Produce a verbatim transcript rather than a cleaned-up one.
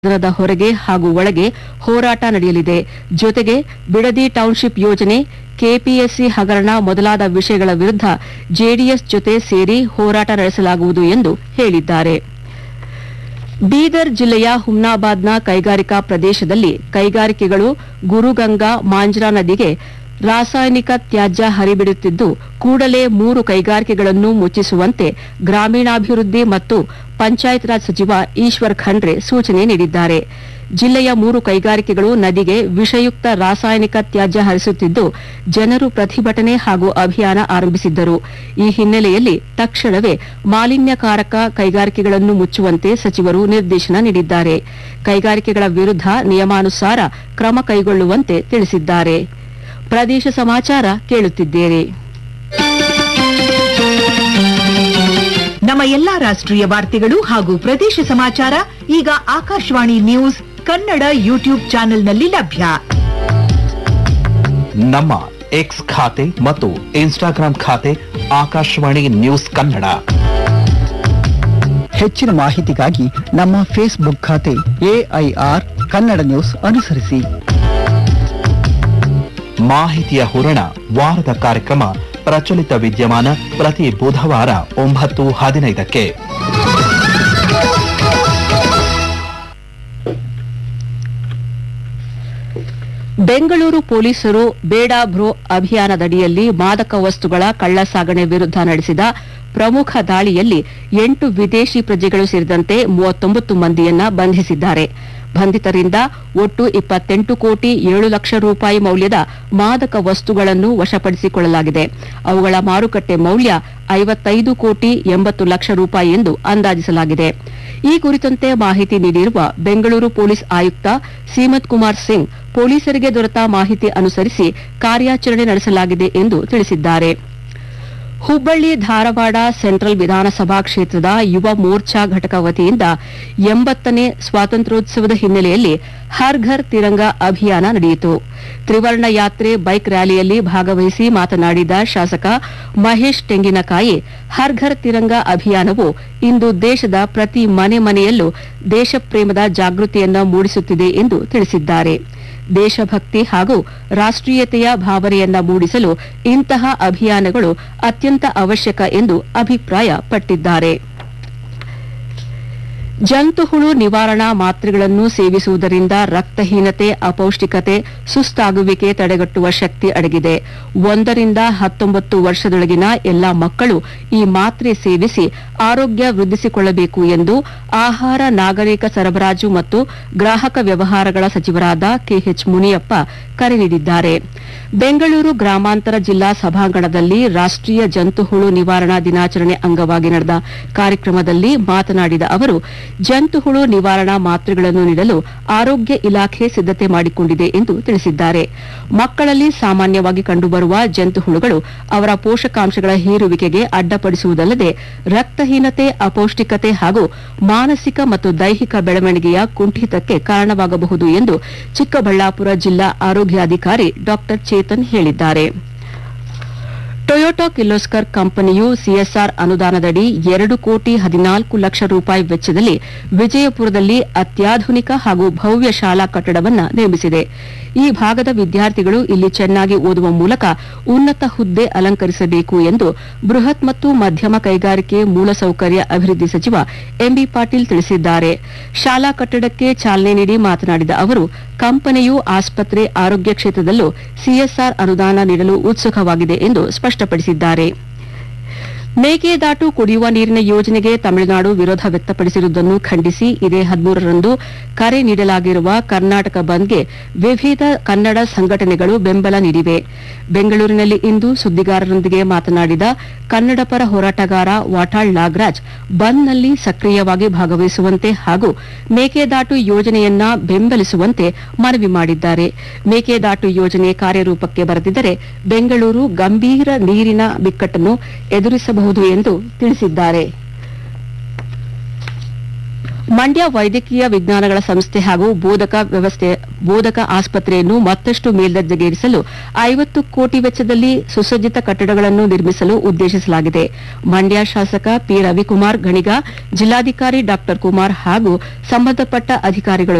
ಸದನದ ಹೊರಗೆ ಹಾಗೂ ಒಳಗೆ ಹೋರಾಟ ನಡೆಯಲಿದೆ. ಜೊತೆಗೆ ಬಿಡದಿ ಟೌನ್ಶಿಪ್ ಯೋಜನೆ, ಕೆಪಿಎಸ್ಸಿ ಹಗರಣ ಮೊದಲಾದ ವಿಷಯಗಳ ವಿರುದ್ಧ ಜೆಡಿಎಸ್ ಜೊತೆ ಸೇರಿ ಹೋರಾಟ ನಡೆಸಲಾಗುವುದು ಎಂದು ಹೇಳಿದ್ದಾರೆ. ಬೀದರ್ ಜಿಲ್ಲೆಯ ಹುಮ್ನಾಬಾದ್ನ ಕೈಗಾರಿಕಾ ಪ್ರದೇಶದಲ್ಲಿ ಕೈಗಾರಿಕೆಗಳು ಗುರುಗಂಗಾ ಮಾಂಜ್ರಾ ನದಿಗೆ ರಾಸಾಯನಿಕ ತ್ಯಾಜ್ಯ ಹರಿಬಿಡುತ್ತಿದ್ದು, ಕೂಡಲೇ ಮೂರು ಕೈಗಾರಿಕೆಗಳನ್ನು ಮುಚ್ಚಿಸುವಂತೆ ಗ್ರಾಮೀಣಾಭಿವೃದ್ಧಿ ಮತ್ತು ಪಂಚಾಯತ್ ರಾಜ್ ಸಚಿವ ಈಶ್ವರ್ ಖಂಡ್ರೆ ಸೂಚನೆ ನೀಡಿದ್ದಾರೆ. ಜಿಲ್ಲೆಯ ಮೂರು ಕೈಗಾರಿಕೆಗಳು ನದಿಗೆ ವಿಷಯುಕ್ತ ರಾಸಾಯನಿಕ ತ್ಯಾಜ್ಯ ಹರಿಸುತ್ತಿದ್ದು, ಜನರು ಪ್ರತಿಭಟನೆ ಹಾಗೂ ಅಭಿಯಾನ ಆರಂಭಿಸಿದ್ದರು. ಈ ಹಿನ್ನೆಲೆಯಲ್ಲಿ ತಕ್ಷಣವೇ ಮಾಲಿನ್ಯಕಾರಕ ಕೈಗಾರಿಕೆಗಳನ್ನು ಮುಚ್ಚುವಂತೆ ಸಚಿವರು ನಿರ್ದೇಶನ ನೀಡಿದ್ದಾರೆ. ಕೈಗಾರಿಕೆಗಳ ವಿರುದ್ಧ ನಿಯಮಾನುಸಾರ ಕ್ರಮ ಕೈಗೊಳ್ಳುವಂತೆ ತಿಳಿಸಿದ್ದಾರೆ. ಪ್ರದೇಶ ಸಮಾಚಾರ ಕೇಳುತ್ತಿದ್ದೀರಿ. ನಮ್ಮ ಎಲ್ಲಾ ರಾಷ್ಟ್ರೀಯ ವಾರ್ತೆಗಳು ಹಾಗೂ ಪ್ರದೇಶ ಸಮಾಚಾರ ಈಗ ಆಕಾಶವಾಣಿ ನ್ಯೂಸ್ ಕನ್ನಡ ಯೂಟ್ಯೂಬ್ ಚಾನೆಲ್ನಲ್ಲಿ ಲಭ್ಯ. ನಮ್ಮ ಎಕ್ಸ್ ಖಾತೆ ಮತ್ತು ಇನ್ಸ್ಟಾಗ್ರಾಂ ಖಾತೆ ಆಕಾಶವಾಣಿ ನ್ಯೂಸ್ ಕನ್ನಡ. ಹೆಚ್ಚಿನ ಮಾಹಿತಿಗಾಗಿ ನಮ್ಮ ಫೇಸ್ಬುಕ್ ಖಾತೆ ಎಐಆರ್ ಕನ್ನಡ ನ್ಯೂಸ್ ಅನುಸರಿಸಿ. ಮಾಹಿತಿಯ ಹೂರಣ ವಾರದ ಕಾರ್ಯಕ್ರಮ ಪ್ರಚಲಿತ ವಿದ್ಯಮಾನ ಪ್ರತಿ ಬುಧವಾರ ಒಂಬತ್ತು ಹದಿನೈದಕ್ಕೆ. ಬೆಂಗಳೂರು ಪೊಲೀಸರು ಬೇಡ ಬ್ರೋ ಅಭಿಯಾನದಡಿಯಲ್ಲಿ ಮಾದಕ ವಸ್ತುಗಳ ಕಳ್ಳಸಾಗಣೆ ವಿರುದ್ಧ ನಡೆಸಿದ ಪ್ರಮುಖ ದಾಳಿಯಲ್ಲಿ ಎಂಟು ವಿದೇಶಿ ಪ್ರಜೆಗಳು ಸೇರಿದಂತೆ ಮೂವತ್ತೊಂಬತ್ತು ಮಂದಿಯನ್ನ ಬಂಧಿಸಿದ್ದಾರೆ. ಬಂಧಿತರಿಂದ ಒಟ್ಟು ಇಪ್ಪತ್ತೆಂಟು ಕೋಟಿ ಏಳು ಲಕ್ಷ ರೂಪಾಯಿ ಮೌಲ್ಯದ ಮಾದಕ ವಸ್ತುಗಳನ್ನು ವಶಪಡಿಸಿಕೊಳ್ಳಲಾಗಿದೆ. ಅವುಗಳ ಮಾರುಕಟ್ಟೆ ಮೌಲ್ಯ ಐವತ್ತೈದು ಕೋಟಿ ಎಂಬತ್ತು ಲಕ್ಷ ರೂಪಾಯಿ ಎಂದು ಅಂದಾಜಿಸಲಾಗಿದೆ. ಈ ಕುರಿತಂತೆ ಮಾಹಿತಿ ನೀಡಿರುವ ಬೆಂಗಳೂರು ಪೊಲೀಸ್ ಆಯುಕ್ತ ಸೀಮತ್ ಕುಮಾರ್ ಸಿಂಗ್, ಪೊಲೀಸರಿಗೆ ದೊರೆತ ಮಾಹಿತಿ ಅನುಸರಿಸಿ ಕಾರ್ಯಾಚರಣೆ ನಡೆಸಲಾಗಿದೆ ಎಂದು ತಿಳಿಸಿದ್ದಾರೆ. ಹುಬ್ಬಳ್ಳಿ ಧಾರವಾಡ ಸೆಂಟ್ರಲ್ ವಿಧಾನಸಭಾ ಕ್ಷೇತ್ರದ ಯುವ ಮೋರ್ಚಾ ಘಟಕ ವತಿಯಿಂದ ಎಂಬತ್ತನೇ ಸ್ವಾತಂತ್ರ್ಯೋತ್ಸವದ ಹಿನ್ನೆಲೆಯಲ್ಲಿ ಹರ್ ಘರ್ ತಿರಂಗ ಅಭಿಯಾನ ನಡೆಯಿತು. ತ್ರಿವರ್ಣ ಯಾತ್ರೆ ಬೈಕ್ ರ್ಯಾಲಿಯಲ್ಲಿ ಭಾಗವಹಿಸಿ ಮಾತನಾಡಿದ ಶಾಸಕ ಮಹೇಶ್ ತೆಂಗಿನಕಾಯಿ, ಹರ್ ಘರ್ ತಿರಂಗ ಅಭಿಯಾನವು ಇಂದು ದೇಶದ ಪ್ರತಿ ಮನೆ ಮನೆಯಲ್ಲೂ ದೇಶಪ್ರೇಮದ ಜಾಗೃತಿಯನ್ನು ಮೂಡಿಸುತ್ತಿದೆ ಎಂದು ತಿಳಿಸಿದ್ದಾರೆ. ದೇಶಭಕ್ತಿ ಹಾಗೂ ರಾಷ್ಟ್ರೀಯತೆಯ ಭಾವನೆಯನ್ನ ಮೂಡಿಸಲು ಇಂತಹ ಅಭಿಯಾನಗಳು ಅತ್ಯಂತ ಅವಶ್ಯಕ ಎಂದು ಅಭಿಪ್ರಾಯಪಟ್ಟಿದ್ದಾರೆ. ಜಂತುಹುಳು ನಿವಾರಣಾ ಮಾತ್ರೆಗಳನ್ನು ಸೇವಿಸುವುದರಿಂದ ರಕ್ತಹೀನತೆ, ಅಪೌಷ್ಟಿಕತೆ, ಸುಸ್ತಾಗುವಿಕೆ ತಡೆಗಟ್ಟುವ ಶಕ್ತಿ ಅಡಗಿದೆ. ಒಂದರಿಂದ ಹತ್ತೊಂಬತ್ತು ವರ್ಷದೊಳಗಿನ ಎಲ್ಲಾ ಮಕ್ಕಳು ಈ ಮಾತ್ರೆ ಸೇವಿಸಿ ಆರೋಗ್ಯ ವೃದ್ಧಿಸಿಕೊಳ್ಳಬೇಕು ಎಂದು ಆಹಾರ, ನಾಗರಿಕ ಸರಬರಾಜು ಮತ್ತು ಗ್ರಾಹಕ ವ್ಯವಹಾರಗಳ ಸಚಿವರಾದ ಕೆಎಚ್ ಮುನಿಯಪ್ಪ ಕರೆ ನೀಡಿದ್ದಾರೆ. ಬೆಂಗಳೂರು ಗ್ರಾಮಾಂತರ ಜಿಲ್ಲಾ ಸಭಾಂಗಣದಲ್ಲಿ ರಾಷ್ಟ್ರೀಯ ಜಂತುಹುಳು ನಿವಾರಣಾ ದಿನಾಚರಣೆ ಅಂಗವಾಗಿ ನಡೆದ ಕಾರ್ಯಕ್ರಮದಲ್ಲಿ ಮಾತನಾಡಿದ ಅವರು, ಜಂತುಹುಳು ನಿವಾರಣಾ ಮಾತ್ರೆಗಳನ್ನು ನೀಡಲು ಆರೋಗ್ಯ ಇಲಾಖೆ ಸಿದ್ದತೆ ಮಾಡಿಕೊಂಡಿದೆ ಎಂದು ತಿಳಿಸಿದ್ದಾರೆ. ಮಕ್ಕಳಲ್ಲಿ ಸಾಮಾನ್ಯವಾಗಿ ಕಂಡುಬರುವ ಜಂತುಹುಳುಗಳು ಅವರ ಪೋಷಕಾಂಶಗಳ ಹೀರುವಿಕೆಗೆ ಅಡ್ಡಪಡಿಸುವುದಲ್ಲದೆ ರಕ್ತಹೀನತೆ, ಅಪೌಷ್ಟಿಕತೆ ಹಾಗೂ ಮಾನಸಿಕ ಮತ್ತು ದೈಹಿಕ ಬೆಳವಣಿಗೆಯ ಕುಂಠಿತಕ್ಕೆ ಕಾರಣವಾಗಬಹುದು ಎಂದು ಚಿಕ್ಕಬಳ್ಳಾಪುರ ಜಿಲ್ಲಾ ಆರೋಗ್ಯಾಧಿಕಾರಿ ಡಾ ಚೇತನ್ ಹೇಳಿದ್ದಾರೆ. ಟೊಯೋಟಾ ಕಿರ್ಲೋಸ್ಕರ್ ಕಂಪನಿಯು ಸಿಎಸ್ಆರ್ ಅನುದಾನದಡಿ ಎರಡು ಕೋಟಿ ಹದಿನಾಲ್ಕು ಲಕ್ಷ ರೂಪಾಯಿ ವೆಚ್ಚದಲ್ಲಿ ವಿಜಯಪುರದಲ್ಲಿ ಅತ್ಯಾಧುನಿಕ ಹಾಗೂ ಭವ್ಯ ಶಾಲಾ ಕಟ್ಟಡವನ್ನು ನಿರ್ಮಿಸಿದೆ. ಈ ಭಾಗದ ವಿದ್ಯಾರ್ಥಿಗಳು ಇಲ್ಲಿ ಚೆನ್ನಾಗಿ ಓದುವ ಮೂಲಕ ಉನ್ನತ ಹುದ್ದೆ ಅಲಂಕರಿಸಬೇಕು ಎಂದು ಬೃಹತ್ ಮತ್ತು ಮಧ್ಯಮ ಕೈಗಾರಿಕೆ ಮೂಲಸೌಕರ್ಯ ಅಭಿವೃದ್ಧಿ ಸಚಿವ ಎಂಬಿ ಪಾಟೀಲ್ ತಿಳಿಸಿದ್ದಾರೆ. ಶಾಲಾ ಕಟ್ಟಡಕ್ಕೆ ಚಾಲನೆ ನೀಡಿ ಮಾತನಾಡಿದ ಅವರು, ಕಂಪನಿಯು ಆಸ್ಪತ್ರೆ, ಆರೋಗ್ಯ ಕ್ಷೇತ್ರದಲ್ಲೂ ಸಿಎಸ್ಆರ್ ಅನುದಾನ ನೀಡಲು ಉತ್ಸುಕವಾಗಿದೆ ಎಂದು ಸ್ಪಷ್ಟಪಡಿಸಿದ್ದಾರೆ. ಮೇಕೆದಾಟು ಕುಡಿಯುವ ನೀರಿನ ಯೋಜನೆಗೆ ತಮಿಳುನಾಡು ವಿರೋಧ ವ್ಯಕ್ತಪಡಿಸಿರುವುದನ್ನು ಖಂಡಿಸಿ ಇದೇ ಹದಿಮೂರರಂದು ಕರೆ ನೀಡಲಾಗಿರುವ ಕರ್ನಾಟಕ ಬಂದ್ಗೆ ವಿವಿಧ ಕನ್ನಡ ಸಂಘಟನೆಗಳು ಬೆಂಬಲ ನೀಡಿವೆ. ಬೆಂಗಳೂರಿನಲ್ಲಿ ಇಂದು ಸುದ್ದಿಗಾರರೊಂದಿಗೆ ಮಾತನಾಡಿದ ಕನ್ನಡ ಪರ ಹೋರಾಟಗಾರ ವಾಟಾಳ್ ನಾಗರಾಜ್, ಬಂದ್ನಲ್ಲಿ ಸಕ್ರಿಯವಾಗಿ ಭಾಗವಹಿಸುವಂತೆ ಹಾಗೂ ಮೇಕೆದಾಟು ಯೋಜನೆಯನ್ನ ಬೆಂಬಲಿಸುವಂತೆ ಮನವಿ ಮಾಡಿದ್ದಾರೆ. ಮೇಕೆದಾಟು ಯೋಜನೆ ಕಾರ್ಯರೂಪಕ್ಕೆ ಬರದಿದ್ದರೆ ಬೆಂಗಳೂರು ಗಂಭೀರ ನೀರಿನ ಬಿಕ್ಕಟ್ಟನ್ನು ಎದುರಿಸಬಹುದು ಎಂದು ತಿಳಿಸಿದ್ದಾರೆ. ಮಂಡ್ಯ ವೈದ್ಯಕೀಯ ವಿಜ್ಞಾನಗಳ ಸಂಸ್ಥೆ ಹಾಗೂ ಬೋಧಕ ವ್ಯವಸ್ಥೆ ಬೋಧಕ ಆಸ್ಪತ್ರೆಯನ್ನು ಮತ್ತಷ್ಟು ಮೇಲ್ದರ್ಜೆಗೇರಿಸಲು ಐವತ್ತು ಕೋಟಿ ವೆಚ್ಚದಲ್ಲಿ ಸುಸಜ್ಜಿತ ಕಟ್ಟಡಗಳನ್ನು ನಿರ್ಮಿಸಲು ಉದ್ದೇಶಿಸಲಾಗಿದೆ. ಮಂಡ್ಯ ಶಾಸಕ ಪಿ ರವಿಕುಮಾರ್ ಗಣಿಗ, ಜಿಲ್ಲಾಧಿಕಾರಿ ಡಾ ಕುಮಾರ್ ಹಾಗೂ ಸಂಬಂಧಪಟ್ಟ ಅಧಿಕಾರಿಗಳು